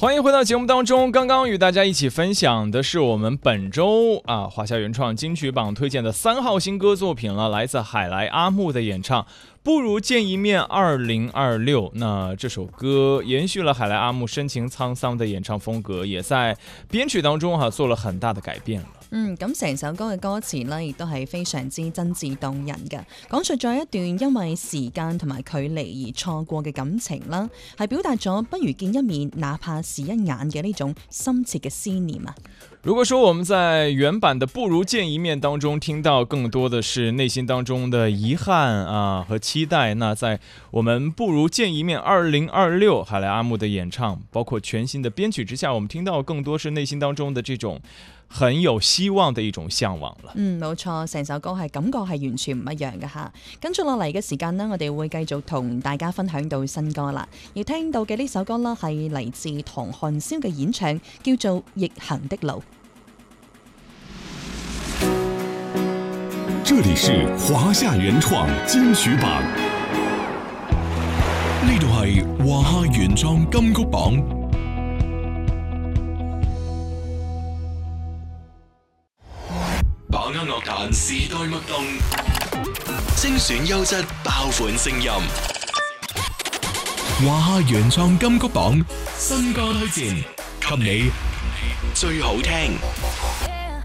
欢迎回到节目当中。刚刚与大家一起分享的是我们本周华夏原创金曲榜推荐的3号新歌作品了，来自海来阿木的演唱《不如见一面2026》。那这首歌延续了海来阿木深情沧桑的演唱風格，也在編曲當中做了很大的改變了。 咁成首歌嘅歌詞呢，亦都係非常之真摯動人嘅，講述咗一段因為時間同埋距離而錯過嘅感情啦，係表達咗不如見一面，哪怕是一眼嘅呢種深切嘅思念啊。 如果說我們在原版的不如見一面當中聽到更多的是內心當中的遺憾和期待，那在我們不如見一面2026海來阿木的演唱，包括全新的編曲之下，我們聽到更多是內心當中的這種很有希望的一種向往了。 冇錯，成首歌係感覺係完全唔一樣嘅嚇。跟住落嚟嘅時間呢，我哋會繼續同大家分享到新歌啦。要聽到嘅呢首歌呢，係嚟自唐漢霄嘅演唱，叫做《逆行的路》。 這裡是華夏原創金曲榜，呢度係華夏原創金曲榜。把握樂壇時代脈動，精選優質爆款聲音。華夏原創金曲榜新歌推薦，給你最好聽。